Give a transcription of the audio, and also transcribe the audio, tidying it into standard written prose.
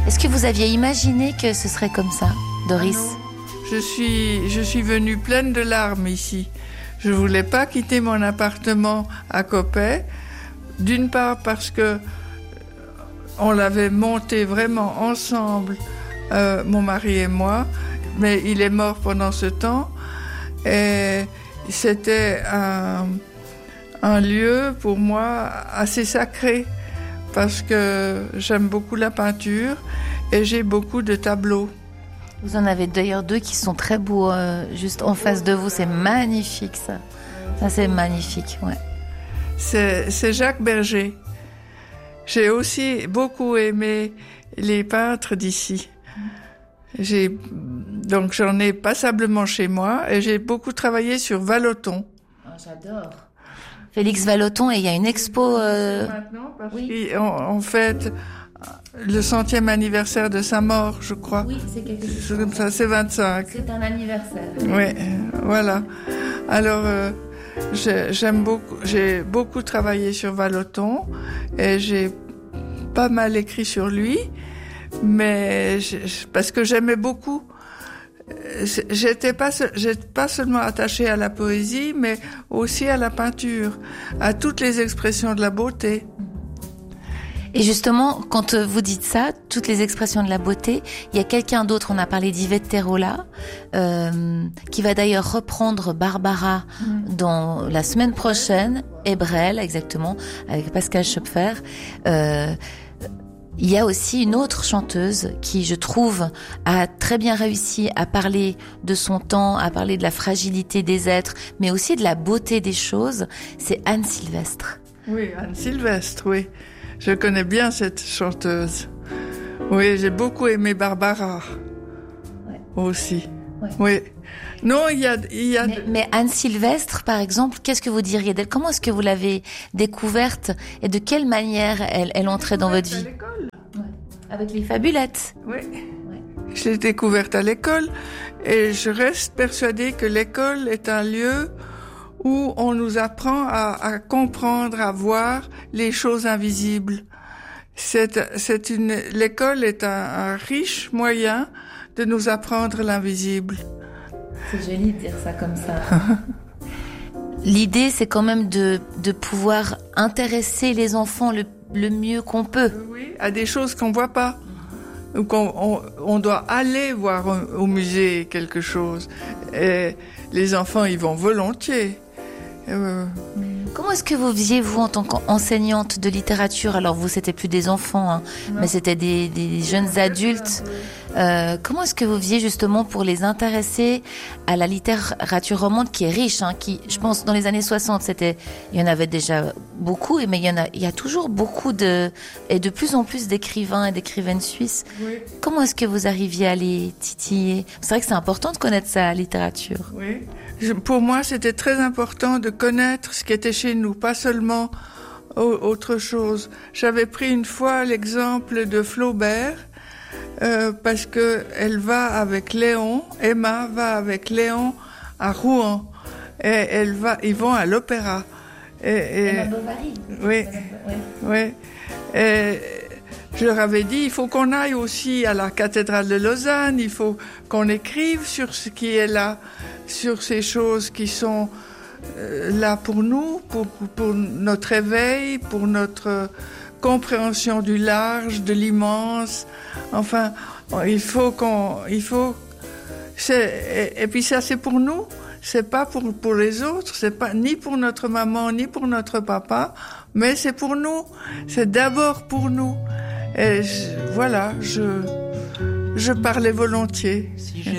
Est-ce que vous aviez imaginé que ce serait comme ça, Doris? Je suis venue pleine de larmes ici. Je voulais pas quitter mon appartement à Coppet. D'une part parce que on l'avait monté vraiment ensemble, mon mari et moi, mais il est mort pendant ce temps. Et c'était un lieu pour moi assez sacré parce que j'aime beaucoup la peinture et j'ai beaucoup de tableaux. Vous en avez d'ailleurs 2 qui sont très beaux, juste en face de vous. C'est magnifique, ça. Ça, c'est magnifique, ouais. C'est Jacques Berger. J'ai aussi beaucoup aimé les peintres d'ici. Donc j'en ai passablement chez moi et j'ai beaucoup travaillé sur Vallotton. Oh, j'adore. Félix Vallotton, et il y a une expo... Maintenant, parce oui. qu'on fête le 100e anniversaire de sa mort, je crois. Oui, c'est quelque chose. C'est comme ça, c'est 25. C'est un anniversaire. Oui, voilà. Alors, j'ai beaucoup travaillé sur Vallotton et j'ai pas mal écrit sur lui, mais parce que j'aimais beaucoup. J'étais pas seulement attachée à la poésie, mais aussi à la peinture, à toutes les expressions de la beauté. Et justement, quand vous dites ça, toutes les expressions de la beauté, il y a quelqu'un d'autre, on a parlé d'Yvette Terola, qui va d'ailleurs reprendre Barbara dans la semaine prochaine, et Brel, exactement, avec Pascal Schöpfer. Il y a aussi une autre chanteuse qui, je trouve, a très bien réussi à parler de son temps, à parler de la fragilité des êtres, mais aussi de la beauté des choses, c'est Anne Sylvestre. Oui, Anne Sylvestre, oui. Je connais bien cette chanteuse. Oui, j'ai beaucoup aimé Barbara. Ouais. Aussi. Ouais. Oui. Non, il y a... Mais Anne Sylvestre, par exemple, qu'est-ce que vous diriez d'elle? Comment est-ce que vous l'avez découverte et de quelle manière elle entrait dans votre vie? À l'école. Ouais. Avec les fabulettes. Oui. Ouais. Je l'ai découverte à l'école et je reste persuadée que l'école est un lieu où on nous apprend à comprendre, à voir les choses invisibles. L'école est un riche moyen de nous apprendre l'invisible. C'est joli de dire ça comme ça. L'idée, c'est quand même de pouvoir intéresser les enfants le mieux qu'on peut. Oui, à des choses qu'on voit pas. Ou on doit aller voir au musée quelque chose. Et les enfants, ils vont volontiers. Comment est-ce que vous visiez, vous, en tant qu'enseignante de littérature? Alors vous, c'était plus des enfants, hein, mais c'était des jeunes adultes. Comment est-ce que vous visiez justement pour les intéresser à la littérature romande qui est riche, hein, qui, je pense, dans les années 60, il y en avait déjà beaucoup, mais il y a toujours beaucoup et de plus en plus d'écrivains et d'écrivaines suisses. Oui. Comment est-ce que vous arriviez à les titiller? C'est vrai que c'est important de connaître sa littérature. Oui. Pour moi, c'était très important de connaître ce qui était chez nous, pas seulement autre chose. J'avais pris une fois l'exemple de Flaubert, parce que Emma va avec Léon à Rouen, et ils vont à l'opéra. Emma Bovary. Oui, oui. Et je leur avais dit, il faut qu'on aille aussi à la cathédrale de Lausanne, il faut qu'on écrive sur ce qui est là, sur ces choses qui sont là pour nous, pour notre éveil, pour notre compréhension du large, de l'immense. Enfin, et puis ça, c'est pour nous, c'est pas pour les autres, c'est pas ni pour notre maman, ni pour notre papa, mais c'est pour nous, c'est d'abord pour nous. Et voilà, je parlais volontiers.